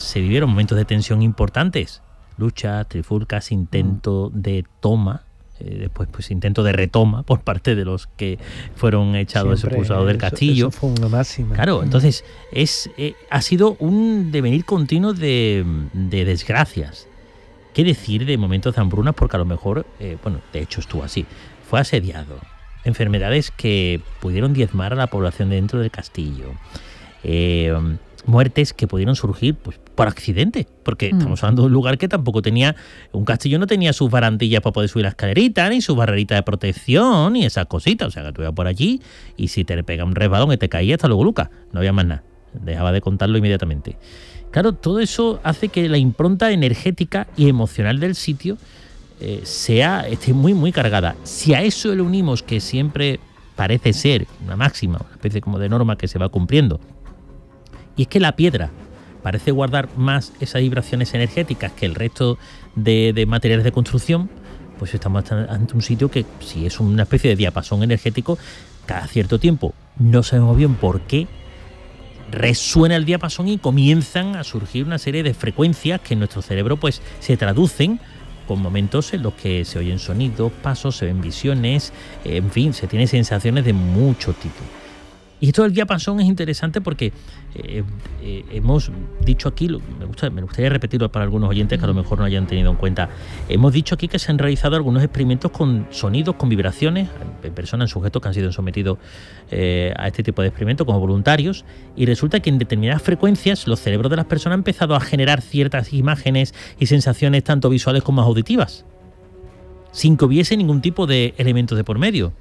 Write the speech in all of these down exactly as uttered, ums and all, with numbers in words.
se vivieron momentos de tensión importantes, luchas, trifulcas, intento mm. de toma, eh, después pues intento de retoma por parte de los que fueron echados, expulsados del castillo. Eso fue una máxima. Claro, entonces es eh, ha sido un devenir continuo de, de desgracias. ¿Qué decir de momentos de hambrunas? Porque a lo mejor, eh, bueno, de hecho estuvo así, fue asediado. Enfermedades que pudieron diezmar a la población dentro del castillo. Eh, muertes que pudieron surgir pues por accidente, porque mm. estamos hablando de un lugar que tampoco tenía, un castillo no tenía sus barandillas para poder subir la escalerita, ni sus barreritas de protección, ni esas cositas. O sea, que tú ibas por allí y si te pega un resbalón y te caía, hasta luego, Lucas, no había más nada. Dejaba de contarlo inmediatamente. Claro, todo eso hace que la impronta energética y emocional del sitio eh, sea esté muy, muy cargada. Si a eso le unimos que siempre parece ser una máxima, una especie como de norma que se va cumpliendo, y es que la piedra parece guardar más esas vibraciones energéticas que el resto de, de materiales de construcción, pues estamos ante un sitio que si es una especie de diapasón energético, cada cierto tiempo, no sabemos bien por qué, resuena el diapasón y comienzan a surgir una serie de frecuencias que en nuestro cerebro pues se traducen con momentos en los que se oyen sonidos, pasos, se ven visiones, en fin, se tienen sensaciones de mucho tipo. Y esto del diapasón es interesante porque eh, eh, hemos dicho aquí, me, gusta, me gustaría repetirlo para algunos oyentes que a lo mejor no hayan tenido en cuenta, hemos dicho aquí que se han realizado algunos experimentos con sonidos, con vibraciones, en personas, en sujetos que han sido sometidos eh, a este tipo de experimentos como voluntarios, y resulta que en determinadas frecuencias los cerebros de las personas han empezado a generar ciertas imágenes y sensaciones tanto visuales como auditivas, sin que hubiese ningún tipo de elementos de por medio.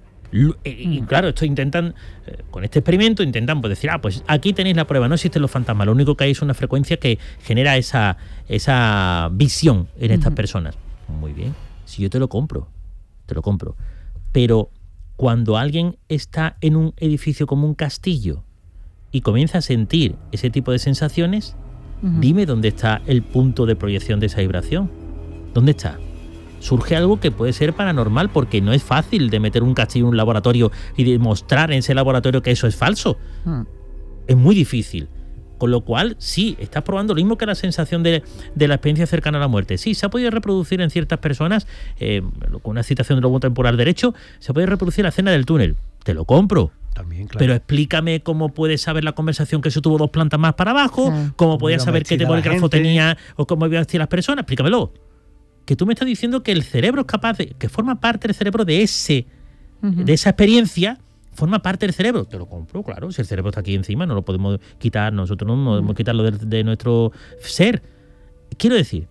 Y claro, esto intentan, con este experimento, intentan pues decir, ah, pues aquí tenéis la prueba, no existen los fantasmas, lo único que hay es una frecuencia que genera esa, esa visión en estas uh-huh. personas. Muy bien, si yo te lo compro, te lo compro. Pero cuando alguien está en un edificio como un castillo y comienza a sentir ese tipo de sensaciones, uh-huh. dime dónde está el punto de proyección de esa vibración. ¿Dónde está? Surge algo que puede ser paranormal porque no es fácil de meter un castillo en un laboratorio y demostrar en ese laboratorio que eso es falso. Hmm. Es muy difícil. Con lo cual, sí, estás probando lo mismo que la sensación de, de la experiencia cercana a la muerte. Sí, se ha podido reproducir en ciertas personas, eh, con una citación del lobo temporal derecho, se puede reproducir la escena del túnel. Te lo compro. También, claro. Pero explícame cómo puedes saber la conversación que se tuvo dos plantas más para abajo, claro. cómo podías saber qué bolígrafo tenía o cómo iban a vestir las personas. Explícamelo. Que tú me estás diciendo que el cerebro es capaz de, que forma parte del cerebro de ese, uh-huh. de esa experiencia, forma parte del cerebro. Te lo compro, claro, si el cerebro está aquí encima, no lo podemos quitar, nosotros no podemos uh-huh. quitarlo de, de nuestro ser. Quiero decir,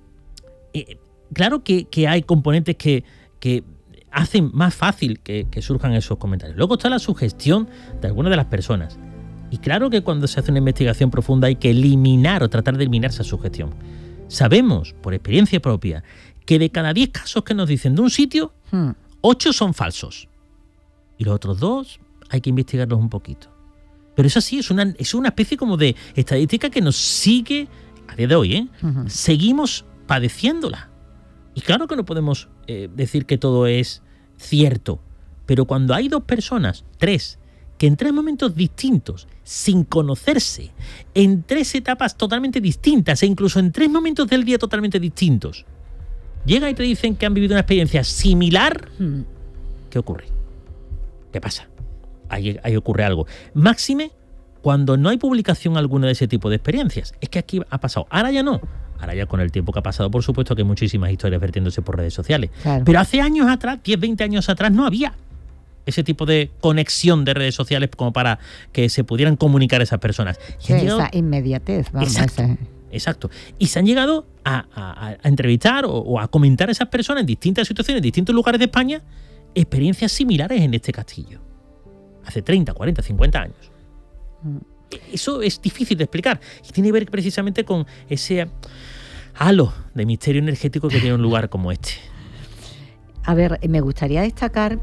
eh, claro que, que hay componentes que, que hacen más fácil que, que surjan esos comentarios. Luego está la sugestión de algunas de las personas. Y claro que cuando se hace una investigación profunda hay que eliminar o tratar de eliminar esa sugestión. Sabemos, por experiencia propia, que de cada diez casos que nos dicen de un sitio, hmm. ocho son falsos. Y los otros dos hay que investigarlos un poquito. Pero es así, es una, es una especie como de estadística que nos sigue, a día de hoy, ¿eh? Uh-huh. Seguimos padeciéndola. Y claro que no podemos eh, decir que todo es cierto. Pero cuando hay dos personas, tres, que en tres momentos distintos, sin conocerse, en tres etapas totalmente distintas e incluso en tres momentos del día totalmente distintos, llegan y te dicen que han vivido una experiencia similar, ¿qué ocurre? ¿Qué pasa? Ahí, ahí ocurre algo. Máxime cuando no hay publicación alguna de ese tipo de experiencias. Es que aquí ha pasado. Ahora ya no. Ahora ya con el tiempo que ha pasado, por supuesto que hay muchísimas historias vertiéndose por redes sociales. Claro. Pero hace años atrás, diez, veinte años atrás, no había ese tipo de conexión de redes sociales como para que se pudieran comunicar esas personas. Sí, llegado... esa inmediatez. Vamos exacto, a exacto. Y se han llegado a, a, a entrevistar o, o a comentar a esas personas en distintas situaciones, en distintos lugares de España, experiencias similares en este castillo. Hace treinta, cuarenta, cincuenta años. Mm. Eso es difícil de explicar. Y tiene que ver precisamente con ese halo de misterio energético que tiene un lugar como este. A ver, me gustaría destacar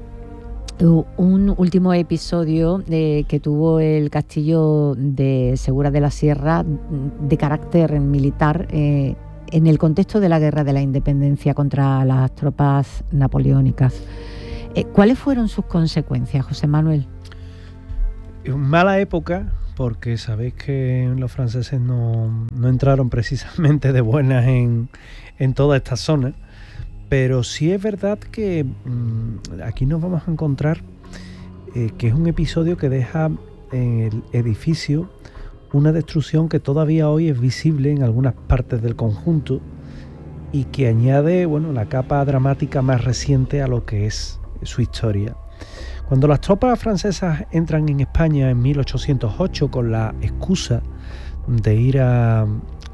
un último episodio de, que tuvo el castillo de Segura de la Sierra de carácter militar eh, en el contexto de la Guerra de la Independencia contra las tropas napoleónicas. Eh, ¿Cuáles fueron sus consecuencias, José Manuel? En mala época, porque sabéis que los franceses no, no entraron precisamente de buenas en, en toda esta zona, pero sí es verdad que mmm, aquí nos vamos a encontrar eh, que es un episodio que deja en el edificio una destrucción que todavía hoy es visible en algunas partes del conjunto y que añade, bueno, la capa dramática más reciente a lo que es su historia. Cuando las tropas francesas entran en España en mil ochocientos ocho con la excusa de ir a,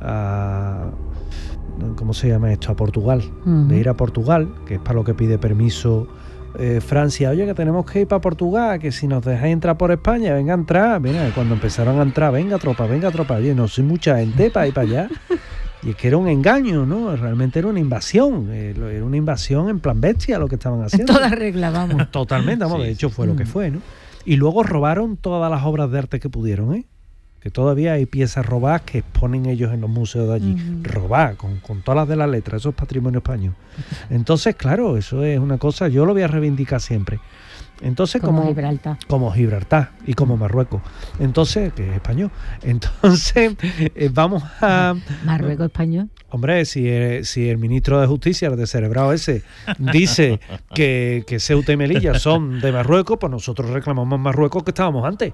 a ¿cómo se llama esto? A Portugal, uh-huh. de ir a Portugal, que es para lo que pide permiso eh, Francia. Oye, que tenemos que ir para Portugal, que si nos dejáis entrar por España, venga a entrar. Mira, cuando empezaron a entrar, venga tropa, venga tropa. Oye, no soy mucha gente para ir para allá. Y es que era un engaño, ¿no? Realmente era una invasión, eh, era una invasión en plan bestia lo que estaban haciendo. Toda regla, vamos. Totalmente, vamos, sí, de hecho fue mm. lo que fue, ¿no? Y luego robaron todas las obras de arte que pudieron, ¿eh? Que todavía hay piezas robadas que exponen ellos en los museos de allí. Mm. Robadas, con, con todas las de la letra, eso es patrimonio español. Entonces, claro, eso es una cosa, yo lo voy a reivindicar siempre. Entonces, como, como Gibraltar. Como Gibraltar y como Marruecos. Entonces, que es español. Entonces, eh, vamos a... Marruecos español. Hombre, si el, si el ministro de Justicia, el descerebrado ese, dice que, que Ceuta y Melilla son de Marruecos, pues nosotros reclamamos Marruecos que estábamos antes.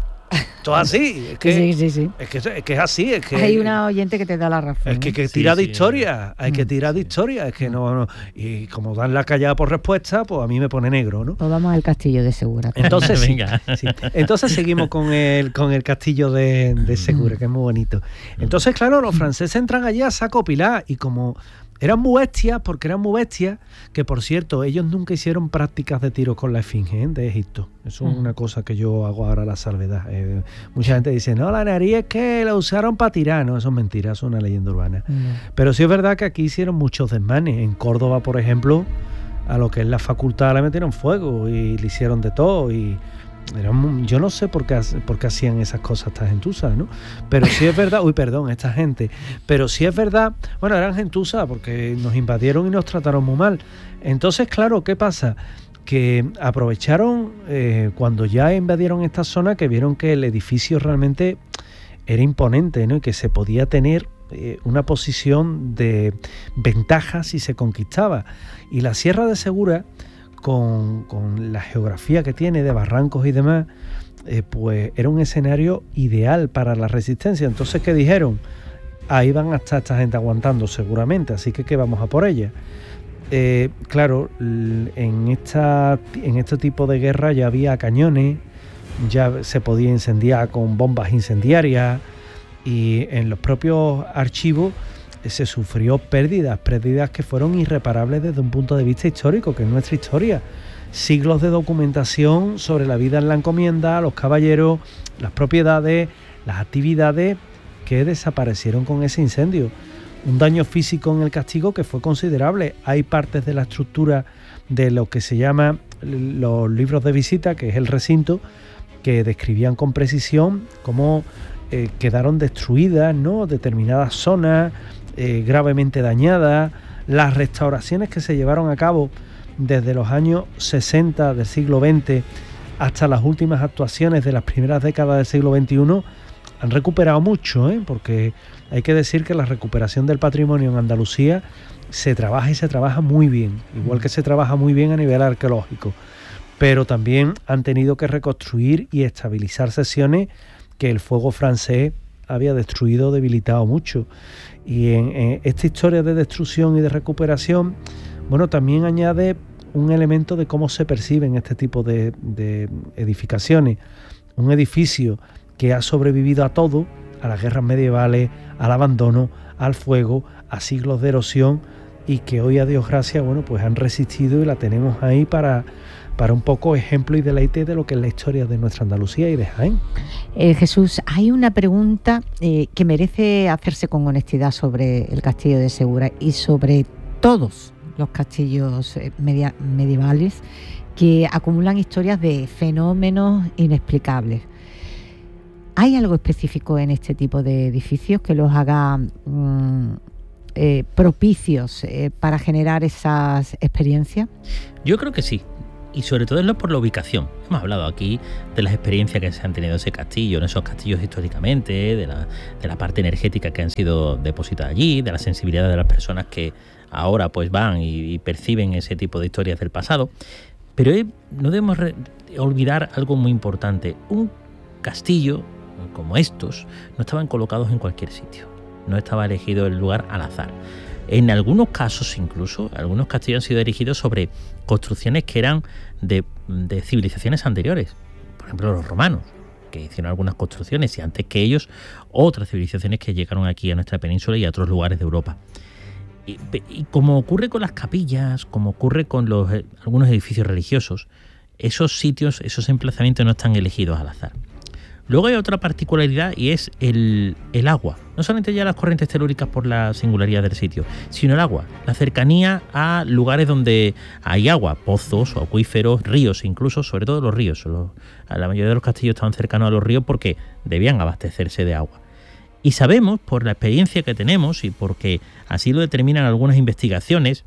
Todo así, es que, sí, sí, sí. Es, que, es que es así. Es que, hay una oyente que te da la razón. Es que, que sí, tira sí, de historia, sí. hay que tirar de historia, es que no, no. Y como dan la callada por respuesta, pues a mí me pone negro, ¿no? Pues vamos al castillo de Segura. Entonces, sí, Venga. Sí. Entonces seguimos con el, con el castillo de, de Segura, que es muy bonito. Entonces, claro, los franceses entran allí a saco pilar y como... Eran muy bestias, porque eran muy bestias, que por cierto, ellos nunca hicieron prácticas de tiro con la esfinge, ¿eh? De Egipto. Eso es una cosa que yo hago ahora a la salvedad. Eh, mucha gente dice, no, la nariz es que la usaron para tirar. No, eso es mentira, eso es una leyenda urbana. Mm. Pero sí es verdad que aquí hicieron muchos desmanes. En Córdoba, por ejemplo, a lo que es la facultad le metieron fuego y le hicieron de todo y... Eran, yo no sé por qué, por qué hacían esas cosas estas gentuzas, ¿no? Pero sí es verdad, uy, perdón, esta gente, pero sí es verdad, bueno, eran gentuzas porque nos invadieron y nos trataron muy mal. Entonces, claro, ¿qué pasa? Que aprovecharon eh, cuando ya invadieron esta zona, que vieron que el edificio realmente era imponente, ¿no? Y que se podía tener eh, una posición de ventaja si se conquistaba. Y la Sierra de Segura, Con, con la geografía que tiene de barrancos y demás, eh, pues era un escenario ideal para la resistencia. Entonces, ¿qué dijeron? Ahí van a estar esta gente aguantando seguramente, así que ¿qué vamos a por ella? Eh, claro, en, esta, en este tipo de guerra ya había cañones, ya se podía incendiar con bombas incendiarias y en los propios archivos se sufrió pérdidas, pérdidas que fueron irreparables desde un punto de vista histórico, que es nuestra historia. Siglos de documentación sobre la vida en la encomienda, los caballeros, las propiedades, las actividades que desaparecieron con ese incendio. Un daño físico en el castigo que fue considerable. Hay partes de la estructura de lo que se llama los libros de visita, que es el recinto, que describían con precisión cómo eh, quedaron destruidas, ¿no?, determinadas zonas, Eh, gravemente dañadas, las restauraciones que se llevaron a cabo desde los años sesenta del siglo veinte hasta las últimas actuaciones de las primeras décadas del siglo veintiuno han recuperado mucho, ¿eh? Porque hay que decir que la recuperación del patrimonio en Andalucía se trabaja y se trabaja muy bien, igual que se trabaja muy bien a nivel arqueológico, pero también han tenido que reconstruir y estabilizar secciones que el fuego francés había destruido, debilitado mucho. Y en, en esta historia de destrucción y de recuperación, bueno, también añade un elemento de cómo se perciben este tipo de, de edificaciones. Un edificio que ha sobrevivido a todo, a las guerras medievales, al abandono, al fuego, a siglos de erosión, y que hoy, a Dios gracias, bueno, pues han resistido y la tenemos ahí para... para un poco ejemplo y deleite de lo que es la historia de nuestra Andalucía y de Jaén. Eh, Jesús, hay una pregunta eh, que merece hacerse con honestidad sobre el castillo de Segura y sobre todos los castillos eh, media, medievales que acumulan historias de fenómenos inexplicables. ¿Hay algo específico en este tipo de edificios que los haga mmm, eh, propicios eh, para generar esas experiencias? Yo creo que sí. y sobre todo es lo por la ubicación. Hemos hablado aquí de las experiencias que se han tenido en ese castillo, en esos castillos históricamente, de la, de la parte energética que han sido depositadas allí, de la sensibilidad de las personas que ahora pues van y, y perciben ese tipo de historias del pasado. Pero eh, no debemos re- olvidar algo muy importante. Un castillo como estos no estaban colocados en cualquier sitio, no estaba elegido el lugar al azar. En algunos casos incluso, algunos castillos han sido erigidos sobre construcciones que eran de, de civilizaciones anteriores. Por ejemplo, los romanos, que hicieron algunas construcciones, y antes que ellos, otras civilizaciones que llegaron aquí a nuestra península y a otros lugares de Europa. Y, y como ocurre con las capillas, como ocurre con los, algunos edificios religiosos, esos sitios, esos emplazamientos no están elegidos al azar. Luego hay otra particularidad y es el, el agua. No solamente ya las corrientes telúricas por la singularidad del sitio, sino el agua. La cercanía a lugares donde hay agua, pozos o acuíferos, ríos incluso, sobre todo los ríos. Los, la mayoría de los castillos estaban cercanos a los ríos porque debían abastecerse de agua. Y sabemos, por la experiencia que tenemos y porque así lo determinan algunas investigaciones,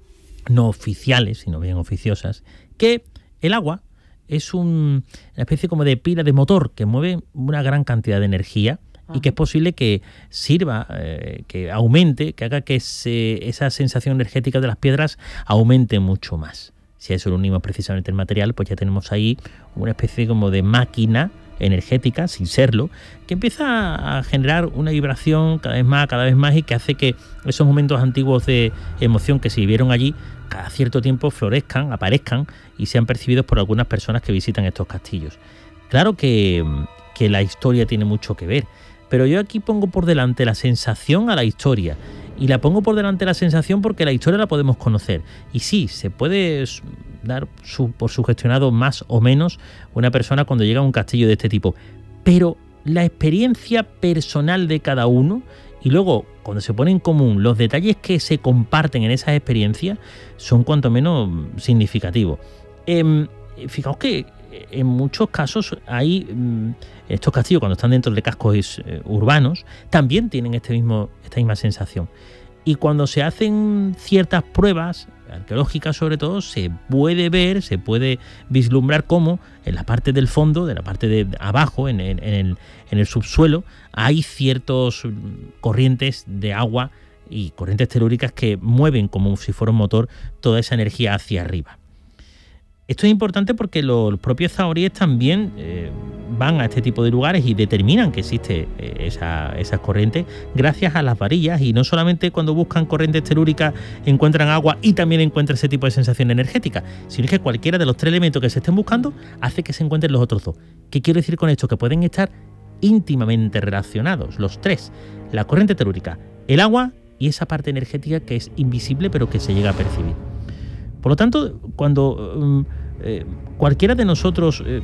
no oficiales, sino bien oficiosas, que el agua es un, una especie como de pila de motor que mueve una gran cantidad de energía. Ajá. Y que es posible que sirva, eh, que aumente, que haga que se, esa sensación energética de las piedras aumente mucho más. Si a eso lo unimos precisamente el material, pues ya tenemos ahí una especie como de máquina energética, sin serlo, que empieza a generar una vibración cada vez más, cada vez más, y que hace que esos momentos antiguos de emoción que se vivieron allí, cada cierto tiempo florezcan, aparezcan y sean percibidos por algunas personas que visitan estos castillos. Claro que, que la historia tiene mucho que ver, pero yo aquí pongo por delante la sensación a la historia, y la pongo por delante la sensación porque la historia la podemos conocer. Y sí, se puede dar su, por sugestionado más o menos una persona cuando llega a un castillo de este tipo, pero la experiencia personal de cada uno, y luego cuando se pone en común los detalles que se comparten en esas experiencias, son cuanto menos significativos. Eh, fijaos que en muchos casos hay estos castillos, cuando están dentro de cascos eh, urbanos, también tienen este mismo, esta misma sensación. Y cuando se hacen ciertas pruebas arqueológicas, sobre todo, se puede ver, se puede vislumbrar cómo en la parte del fondo, de la parte de abajo, en el, en el, en el subsuelo, hay ciertos corrientes de agua y corrientes telúricas que mueven como si fuera un motor toda esa energía hacia arriba. Esto es importante porque los propios zahoríes también eh, van a este tipo de lugares y determinan que existe eh, esa, esas corrientes gracias a las varillas, y no solamente cuando buscan corrientes telúricas encuentran agua y también encuentran ese tipo de sensación energética, sino que cualquiera de los tres elementos que se estén buscando hace que se encuentren los otros dos. ¿Qué quiero decir con esto? Que pueden estar íntimamente relacionados los tres: la corriente telúrica, el agua y esa parte energética que es invisible pero que se llega a percibir. Por lo tanto, cuando eh, cualquiera de nosotros eh,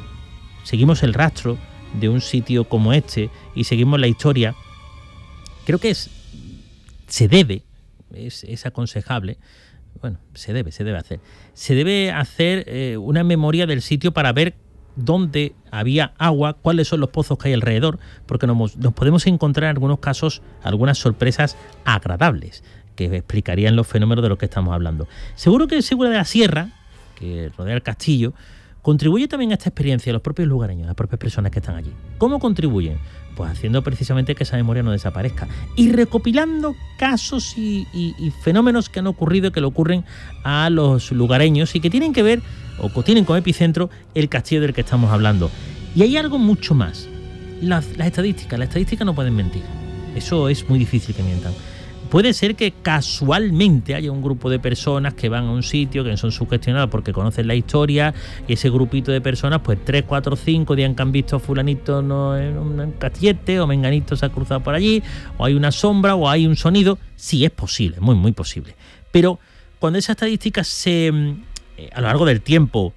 seguimos el rastro de un sitio como este y seguimos la historia, creo que es se debe, es, es aconsejable, bueno, se debe, se debe hacer, se debe hacer eh, una memoria del sitio para ver dónde había agua, cuáles son los pozos que hay alrededor, porque nos, nos podemos encontrar en algunos casos algunas sorpresas agradables que explicarían los fenómenos de los que estamos hablando. Seguro que el Segura de la Sierra, que rodea el castillo, contribuye también a esta experiencia, los propios lugareños, las propias personas que están allí. ¿Cómo contribuyen? Pues haciendo precisamente que esa memoria no desaparezca y recopilando casos y, y, y fenómenos que han ocurrido y que le ocurren a los lugareños y que tienen que ver, o que tienen como epicentro, el castillo del que estamos hablando. Y hay algo mucho más. Las, las estadísticas, las estadísticas no pueden mentir. Eso es muy difícil que mientan. Puede ser que casualmente haya un grupo de personas que van a un sitio, que son sugestionadas porque conocen la historia, y ese grupito de personas, pues tres, cuatro, cinco digan que han visto a fulanito no, en un castillete, o menganito se ha cruzado por allí, o hay una sombra, o hay un sonido. Sí, es posible, muy, muy posible. Pero cuando esa estadística se, a lo largo del tiempo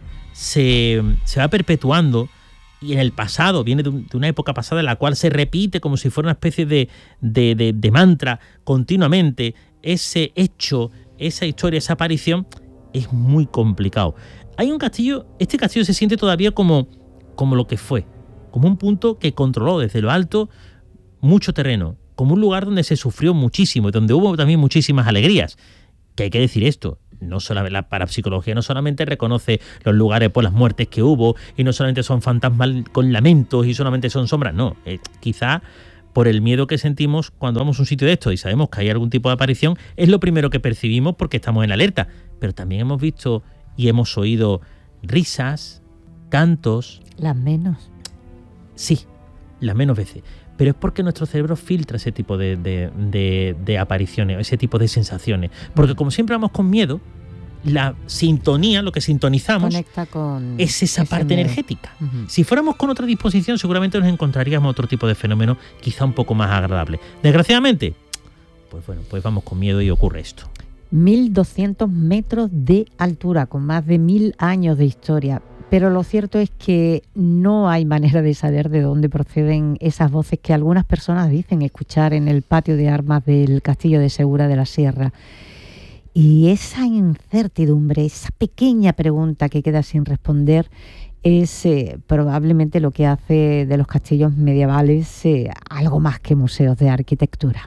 se, se va perpetuando, y en el pasado, viene de, un, de una época pasada en la cual se repite como si fuera una especie de, de, de, de mantra continuamente, ese hecho, esa historia, esa aparición, es muy complicado. Hay un castillo, este castillo se siente todavía como, como lo que fue, como un punto que controló desde lo alto mucho terreno, como un lugar donde se sufrió muchísimo y donde hubo también muchísimas alegrías. Que hay que decir esto, no solamente la parapsicología no solamente reconoce los lugares por las muertes que hubo y no solamente son fantasmas con lamentos y solamente son sombras, no, eh, quizá por el miedo que sentimos cuando vamos a un sitio de estos y sabemos que hay algún tipo de aparición, es lo primero que percibimos porque estamos en alerta, pero también hemos visto y hemos oído risas, cantos. Las menos. Sí, las menos veces. Pero es porque nuestro cerebro filtra ese tipo de, de, de, de apariciones, ese tipo de sensaciones. Porque como siempre vamos con miedo, la sintonía, lo que sintonizamos, conecta con es esa parte miedo. energética. Uh-huh. Si fuéramos con otra disposición, seguramente nos encontraríamos otro tipo de fenómeno quizá un poco más agradable. Desgraciadamente, pues bueno, pues vamos con miedo y ocurre esto. mil doscientos metros de altura, con más de mil años de historia. Pero lo cierto es que no hay manera de saber de dónde proceden esas voces que algunas personas dicen escuchar en el patio de armas del Castillo de Segura de la Sierra. Y esa incertidumbre, esa pequeña pregunta que queda sin responder, es eh, probablemente lo que hace de los castillos medievales eh, algo más que museos de arquitectura.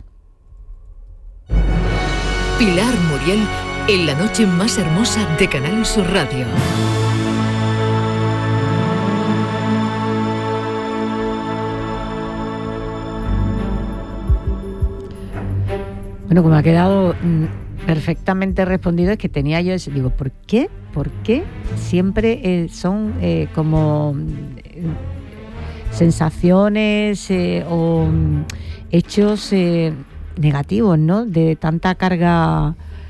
Pilar Muriel en la noche más hermosa de Canal Sur Radio. Bueno, como ha quedado mm, perfectamente respondido, es que tenía yo ese, digo, ¿por qué? ¿Por qué siempre eh, son eh, como eh, sensaciones eh, o mm, hechos eh, negativos, ¿no? De tanta carga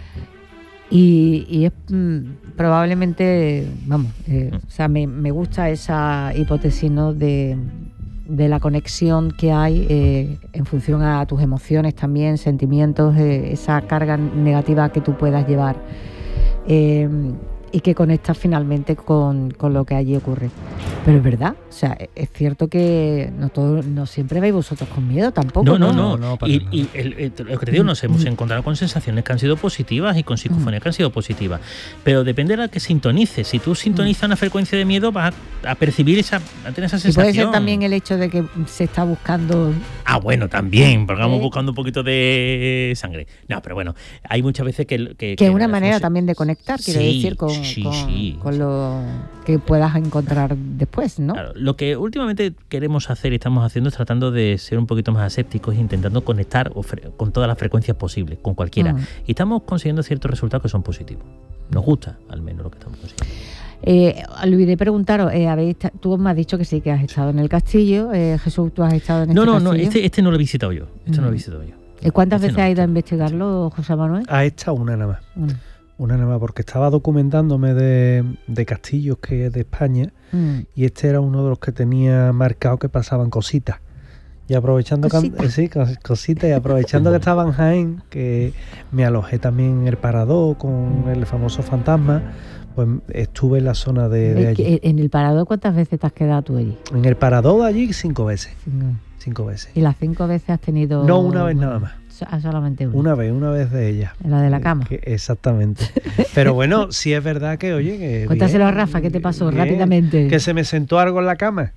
y, y es mm, probablemente, vamos, eh, o sea, me, me gusta esa hipótesis, ¿no? De de la conexión que hay eh, en función a tus emociones también, sentimientos, eh, esa carga negativa que tú puedas llevar eh, y que conectas finalmente con, con lo que allí ocurre. Pero es verdad, o sea, es cierto que no todo, no siempre vais vosotros con miedo tampoco. No, no, No, no. no, para y nada. y el, el- lo que te digo, nos hemos encontrado con sensaciones que han sido positivas y con psicofonías que han sido positivas. Pero depende de la que sintonices. Si tú sintonizas una frecuencia de miedo, vas a, a percibir esa, a tener esa Y sensación. puede ser también el hecho de que se está buscando. Ah, bueno, también, porque vamos ¿Eh? buscando un poquito de sangre. No, pero bueno, hay muchas veces que... Que, Que es una hacemos- manera también de conectar, quiero Sí, decir, con, sí, con, sí. con lo que puedas encontrar después, ¿no? Claro, lo que últimamente queremos hacer y estamos haciendo es tratando de ser un poquito más asépticos, intentando conectar o fre- con todas las frecuencias posibles, con cualquiera. Mm. Y estamos consiguiendo ciertos resultados que son positivos. Nos gusta, al menos, lo que estamos consiguiendo. Eh, olvidé preguntaros, eh, habéis ta- tú me has dicho que sí, que has estado en el castillo. Eh, Jesús, ¿tú has estado en No, este no, no, castillo? este, este no lo he visitado yo. Este no lo he Mm. visitado yo. ¿Y cuántas este veces no, has ido a este no. investigarlo, José Manuel? A esta una nada más. Una. Una nada más, porque estaba documentándome de, de castillos que de España Mm. y este era uno de los que tenía marcado que pasaban cositas. Y aprovechando que, Cositas. eh, sí, cos- cositas, y aprovechando que estaba en Jaén, que me alojé también en el Parador con el famoso fantasma, pues estuve en la zona de, de Eh, allí. que- ¿En el Parador cuántas veces te has quedado tú allí? En el Parador de allí cinco veces. Cinco. Cinco veces. ¿Y las cinco veces has tenido...? No, una vez nada más. So- ah, solamente una. Una vez, una vez de ellas. La de la cama. Que- exactamente. Pero bueno, sí es verdad que, oye, que. Cuéntaselo bien, a Rafa, ¿qué te pasó? bien, Rápidamente. Que se me sentó algo en la cama.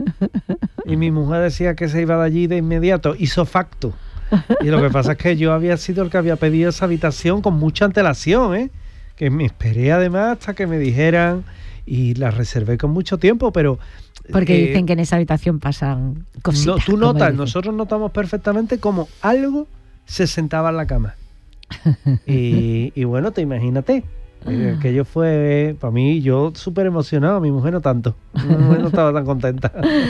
Y mi mujer decía que se iba de allí de inmediato. Hizo facto. Y lo que pasa es que yo había sido el que había pedido esa habitación con mucha antelación, ¿eh? Que me esperé además hasta que me dijeran y la reservé con mucho tiempo, pero. Porque eh, dicen que en esa habitación pasan cositas. no, tú como notas, dicen. nosotros notamos perfectamente como algo se sentaba en la cama. Y, y bueno, te imagínate. eh, Aquello fue, para mí, yo súper emocionado, mi mujer no tanto. Mi mujer no estaba tan contenta.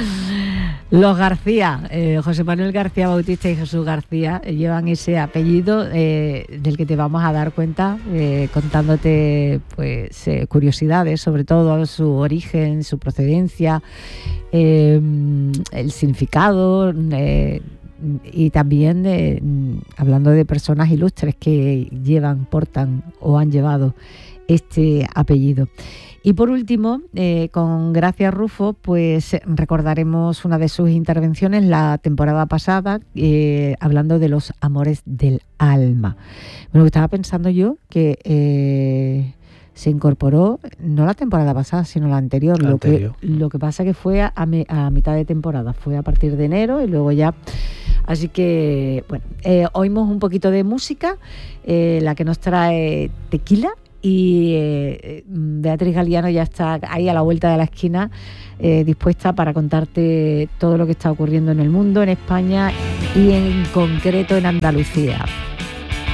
Los García, eh, José Manuel García Bautista y Jesús García, eh, llevan ese apellido eh, del que te vamos a dar cuenta eh, contándote pues eh, curiosidades, sobre todo su origen, su procedencia, eh, el significado eh, y también eh, hablando de personas ilustres que llevan, portan o han llevado este apellido. Y por último, eh, con Gracia Rufo, pues recordaremos una de sus intervenciones la temporada pasada, eh, hablando de los amores del alma. Bueno, estaba pensando yo que eh, se incorporó, no la temporada pasada, sino la anterior. La lo, anterior. Que, lo que pasa que fue a, a, me- a mitad de temporada, fue a partir de enero y luego ya... Así que, bueno, eh, oímos un poquito de música, eh, la que nos trae Tequila, y eh, Beatriz Galiano ya está ahí a la vuelta de la esquina, eh, dispuesta para contarte todo lo que está ocurriendo en el mundo, en España y en concreto en Andalucía.